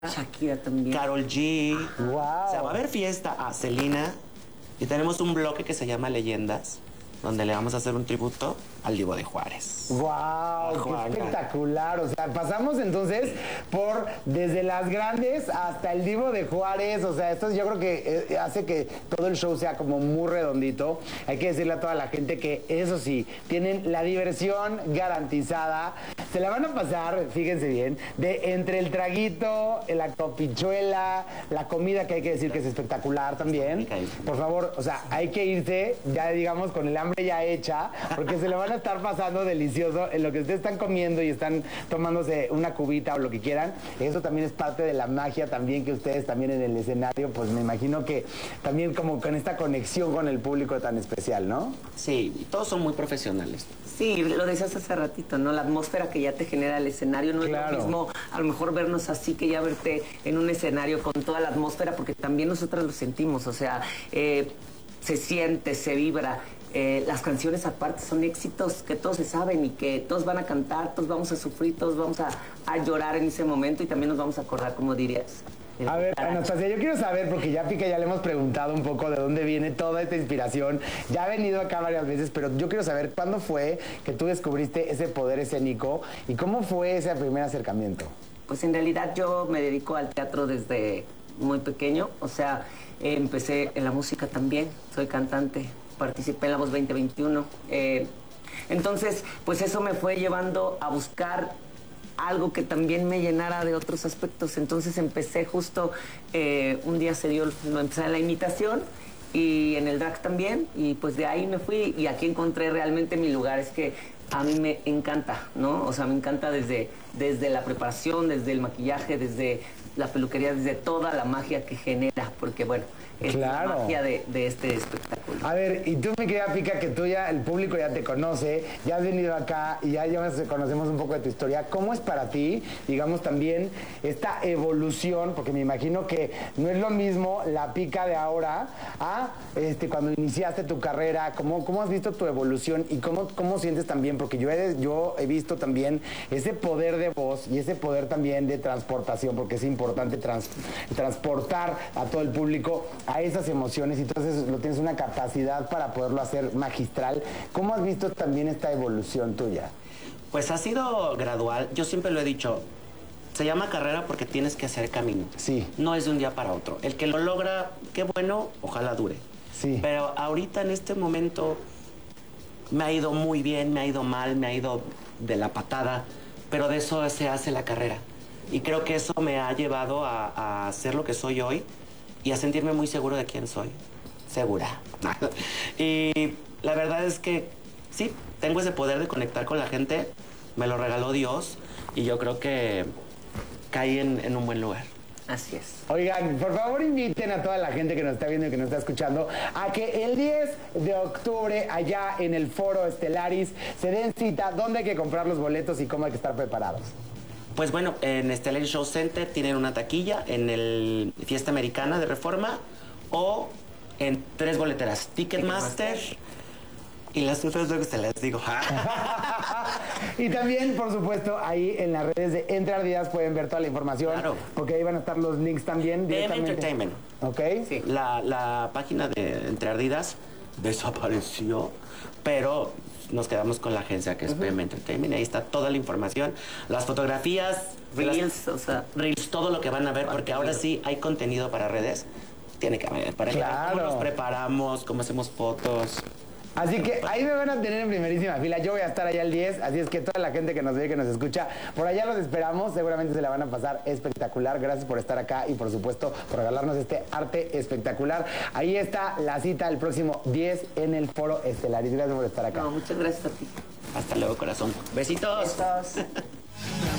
Shakira también. Karol G. Wow. O sea, va a haber fiesta a Selena y tenemos un bloque que se llama Leyendas, donde le vamos a hacer un tributo al Divo de Juárez. ¡Wow! ¡Qué espectacular! O sea, pasamos entonces por desde las grandes hasta el Divo de Juárez. O sea, esto yo creo que hace que todo el show sea como muy redondito. Hay que decirle a toda la gente que, eso sí, tienen la diversión garantizada. Se la van a pasar, fíjense bien, de entre el traguito, la copichuela, la comida, que hay que decir que es espectacular también. Por favor, o sea, hay que irse, ya digamos, con el hambre ya hecha, porque se le van a estar pasando delicioso en lo que ustedes están comiendo y están tomándose una cubita o lo que quieran. Eso también es parte de la magia también que ustedes también en el escenario, pues me imagino que también como con esta conexión con el público tan especial, ¿no? Sí, todos son muy profesionales. Sí, lo decías hace ratito, ¿no? La atmósfera que ya te genera el escenario no es lo mismo, a lo mejor vernos así que ya verte en un escenario con toda la atmósfera, porque también nosotras lo sentimos, o sea, se siente, se vibra. Las canciones aparte son éxitos que todos se saben y que todos van a cantar, todos vamos a sufrir, todos vamos a llorar en ese momento y también nos vamos a acordar, como dirías. A ver, Anastasia, yo quiero saber, porque ya Pica ya le hemos preguntado un poco de dónde viene toda esta inspiración. Ya ha venido acá varias veces, pero yo quiero saber cuándo fue que tú descubriste ese poder escénico y cómo fue ese primer acercamiento. Pues en realidad yo me dedico al teatro desde muy pequeño, o sea, empecé en la música también, soy cantante, participé en La Voz 2021. Entonces, pues eso me fue llevando a buscar algo que también me llenara de otros aspectos. Entonces empecé justo, un día se dio, empecé en la imitación y en el drag también, y pues de ahí me fui y aquí encontré realmente mi lugar. Es que a mí me encanta, ¿no? O sea, me encanta desde la preparación, desde el maquillaje, desde la peluquería, desde toda la magia que genera, porque bueno, es la magia de este espectáculo. A ver, y tú, mi querida Pica, que tú ya, el público ya te conoce, ya has venido acá y ya conocemos un poco de tu historia. ¿Cómo es para ti, digamos, también esta evolución? Porque me imagino que no es lo mismo la Pica de ahora a cuando iniciaste tu carrera. ¿Cómo has visto tu evolución y cómo sientes también? Porque yo he visto también ese poder de voz y ese poder también de transportación, porque es importante transportar a todo el público a esas emociones, y entonces lo tienes una capacidad para poderlo hacer magistral. ¿Cómo has visto también esta evolución tuya? Pues ha sido gradual. Yo siempre lo he dicho, se llama carrera porque tienes que hacer camino. Sí. No es de un día para otro. El que lo logra, qué bueno, ojalá dure. Sí. Pero ahorita en este momento me ha ido muy bien, me ha ido mal, me ha ido de la patada, pero de eso se hace la carrera. Y creo que eso me ha llevado a ser lo que soy hoy y a sentirme muy seguro de quién soy. Segura. Y la verdad es que sí, tengo ese poder de conectar con la gente, me lo regaló Dios y yo creo que caí en un buen lugar. Así es. Oigan, por favor inviten a toda la gente que nos está viendo y que nos está escuchando a que el 10 de octubre allá en el Foro Estelaris se den cita, dónde hay que comprar los boletos y cómo hay que estar preparados. Pues bueno, en Stellar Show Center tienen una taquilla en el Fiesta Americana de Reforma o en 3 boleteras, Ticketmaster y las otras luego se las digo. Y también, por supuesto, ahí en las redes de Entre Ardidas pueden ver toda la información. Claro. Porque ahí van a estar los links también. PM Entertainment. ¿Ok? Sí. La página de Entre Ardidas desapareció, pero nos quedamos con la agencia que es PM Entertainment. Ahí está toda la información, las fotografías, Reels, o sea, Reels, todo lo que van a ver, porque ahora sí hay contenido para redes. Tiene que haber para cómo nos preparamos, cómo hacemos fotos. Así que ahí me van a tener en primerísima fila. Yo voy a estar allá el 10, así es que toda la gente que nos ve, que nos escucha, por allá los esperamos. Seguramente se la van a pasar espectacular. Gracias por estar acá y, por supuesto, por regalarnos este arte espectacular. Ahí está la cita el próximo 10 en el Foro Estelaris. Gracias por estar acá. No, muchas gracias a ti. Hasta luego, corazón. Besitos. Besos.